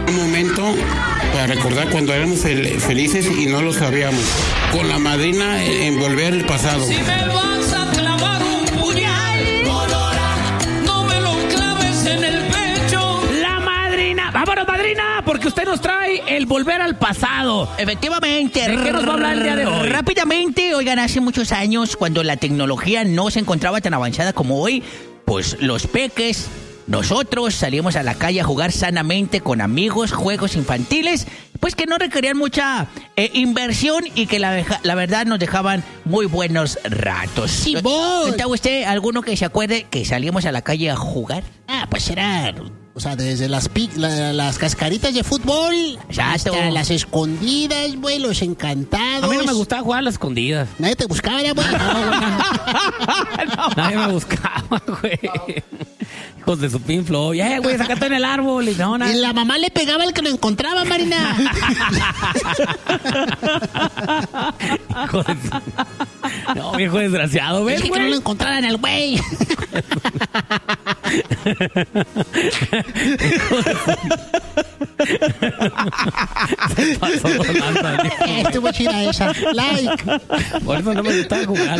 Un momento para recordar cuando éramos felices y no lo sabíamos. Con la madrina en volver al pasado. Si me vas a clavar un puñal, no me lo claves en el pecho. La madrina. ¡Vámonos, madrina! Porque usted nos trae el volver al pasado. Efectivamente. ¿De qué nos va a hablar el día de hoy? Rápidamente, oigan, hace muchos años, cuando la tecnología no se encontraba tan avanzada como hoy, pues los peques, nosotros salíamos a la calle a jugar sanamente con amigos, juegos infantiles, pues que no requerían mucha inversión y que la verdad nos dejaban muy buenos ratos. Sí, vos. ¿Está usted alguno que se acuerde que salíamos a la calle a jugar? Pues era... O sea, desde las cascaritas de fútbol Exacto. hasta las escondidas, güey, los encantados. A mí no me gustaba jugar a las escondidas. Nadie te buscaba, ¿verdad, güey? Nadie me buscaba, güey. Hijos de su pinflo. Güey, sácate en el árbol. Y no, nada. Y la mamá le pegaba al que lo encontraba, Marina. Hijo de su... No, viejo desgraciado, ¿ves, Dije que no lo encontraran al güey. Estuvo chida esa. Like. Por eso no me gustaba jugar.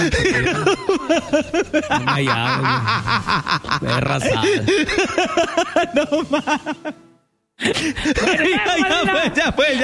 No hay agua. Perra. No más. Ya fue.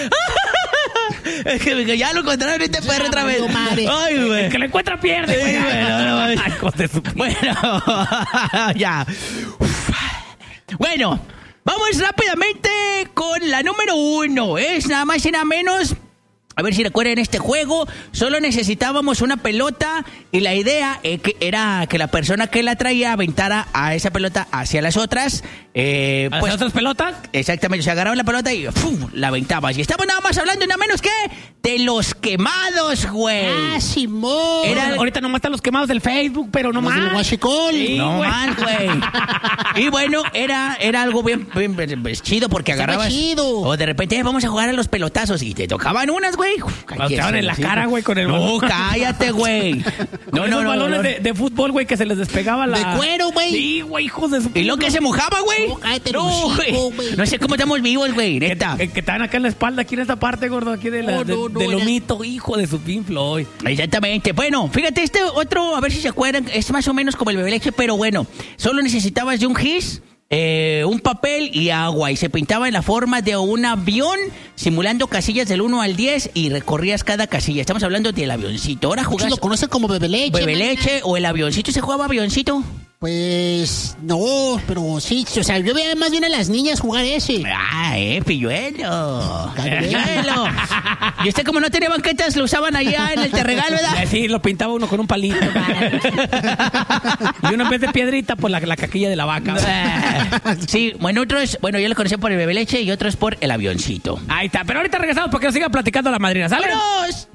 Es que ya lo encontraron este perro otra vez. Ay, güey. El que lo encuentra pierde, güey. Bueno, ya. Bueno, vamos rápidamente con la número 1. Es nada más y nada menos. A ver si recuerdan este juego. Solo necesitábamos una pelota y la idea era que la persona que la traía aventara a esa pelota hacia las otras. ¿A las otras pelotas? Exactamente, se agarraba la pelota y ¡fum! La aventabas. Y estamos nada más hablando nada menos que de los quemados, güey. Simón. Ahorita nomás están los quemados del Facebook, pero no más. Del guachicol. Sí, No más, güey. Y bueno, era algo bien chido porque agarrabas. Chido. O de repente vamos a jugar a los pelotazos y te tocaban unas, güey. Los te daban en la cara, güey, con el balón. No, cállate, güey. No, balones de fútbol, güey, que se les despegaba la... De cuero, güey. Sí, güey, hijos de su... Y lo que se mojaba, güey. No, cállate, No, hocico, güey. No sé cómo estamos vivos, güey, neta. Que estaban acá en la espalda, aquí en esta parte, gordo, aquí de la, No, del lomito, hijo de su Pink Floyd. Exactamente. Bueno, fíjate, este otro, a ver si se acuerdan, es más o menos como el bebé leche, pero bueno, solo necesitabas de un gis, un papel y agua, y se pintaba en la forma de un avión, simulando casillas del 1 al 10 y recorrías cada casilla. Estamos hablando del avioncito. Ahora Muchos jugás lo conocen como bebé leche. bebé leche o el avioncito. ¿Se jugaba avioncito? Pues no, pero sí, o sea, yo veía más bien a las niñas jugar ese. Pilluelo. Pilluelo. Y usted, como no tenía banquetas, lo usaban allá en el terregal, ¿verdad? Sí, lo pintaba uno con un palito. Y uno en vez de piedrita, pues la caquilla de la vaca. Sí, bueno, yo lo conocí por el bebé leche y otros por el avioncito. Ahí está, pero ahorita regresamos porque nos siga platicando la madrina, ¿sale? ¡Vámonos!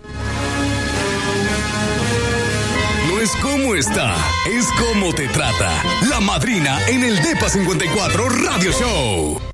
No es cómo está, es cómo te trata. La madrina en el Depa 54 Radio Show.